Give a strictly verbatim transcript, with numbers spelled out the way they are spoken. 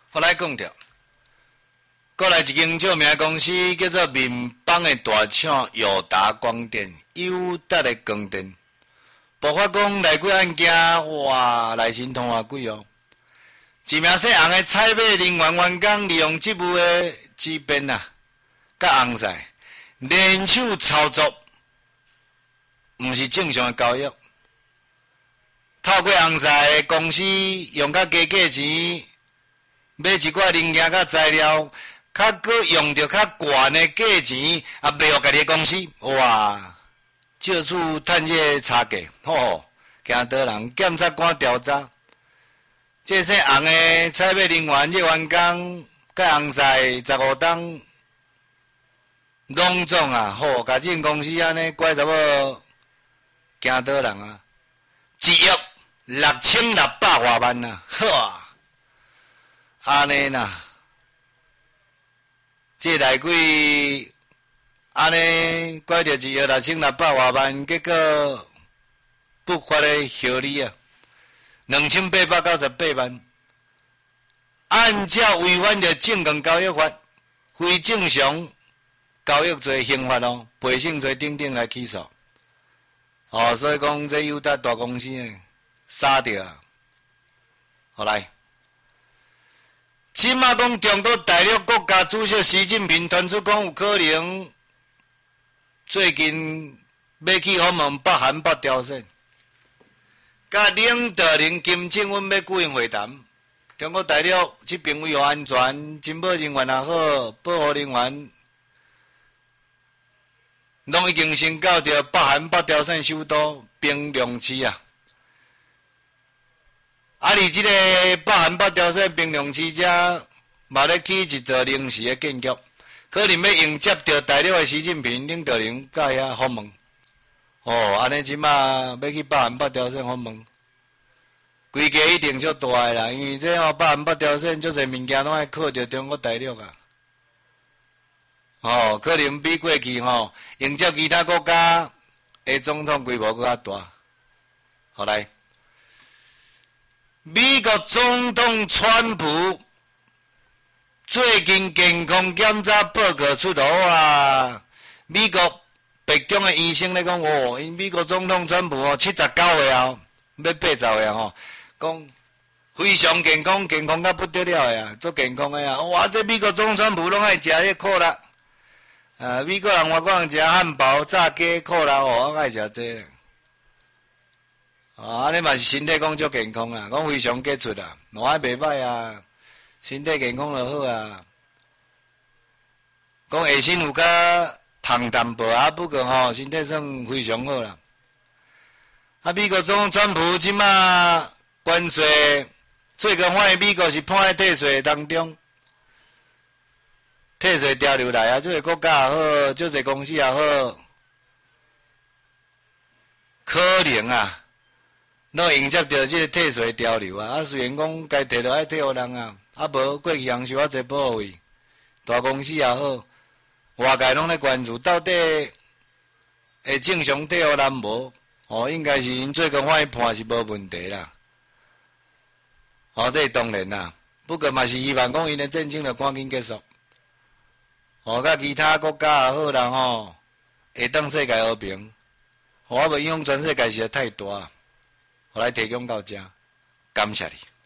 我来讲着，过来一间著名的公司叫做民邦的大厂友达光电，友达的光电。爆发讲内几案件，哇，来神通偌贵哦！一名姓洪的采买人员员工利用职务的之便啊，甲洪赛联手操作，毋是正常的交易。透过洪赛的公司用较低价钱买一寡零件甲材料，较搁用着较悬的价钱啊卖互家己的公司，哇！借此趁这个差价，吼，惊倒人检察官调查。这姓洪的采买人员，这员工甲洪赛十五档拢总啊，吼，甲这公司安尼拐差不多惊倒人啊！一亿六千六百外万呐，哇！安尼呐，这内鬼。安尼拐着一亿六千六百外万，结果不法的效力啊，两千八百九十八万。按照违反着证券交易法、非正常交易罪刑法哦、背信罪等等来起诉。哦，所以讲这友达大公司呢，杀掉啊！好来，即马讲中国大陆国家主席习近平传出讲有可能。最近要去访问北韩北朝鲜，甲领导人金正恩要举行会谈。中国大陆这边维护安全，情报人员也好，保护人员，拢已经先到着北韩北朝鲜首都平壤市啊。啊，伫这个北韩北朝鲜平壤市遮，嘛咧起一座临时的建筑。可能要迎接着大陆的习近平领导人到遐访问，哦，安尼即马要去北韩北朝鲜访问，规家一定足大个啦，因为这吼北韩北朝鲜足侪物件拢爱靠着中国大陆啊，哦，可能比过去吼迎接其他国家的总统规模搁较大。好来，美国总统川普。最近健康检查报告出炉啊！美国白宫的医生咧讲，哦，因美国总统川普哦，七十九岁后要八十岁吼，讲非常健康，健康到不得了的啊，足健康的啊！哇，这美国总统川普拢爱食迄可乐，啊，美国人、外国人食汉堡、炸鸡、可乐哦，爱食这。啊，安尼嘛是身体讲足健康啊，讲非常杰出啊，我还袂歹啊。身体健康就好啊，讲下身有较胖淡薄啊，不过吼身体算非常好啦。啊，美国总统川普即马关税最近发现美国是判在退税当中，退税调流来啊，这个国家也好，这个公司也好，可能啊，拢迎接着这个退税调流啊。啊，虽然讲该摕落爱退互人啊。啊，无过去人受啊侪保护，大公司也好，外界拢咧关注到底会正常退互人无？哦，应该是因最近发现判是无问题啦。哦，这当然啦，不过嘛是希望讲因的战争就赶紧结束。哦，甲其他国家也好啦吼，会当世界和平。我无影响全世界实在太大，我来提供到这，感谢你。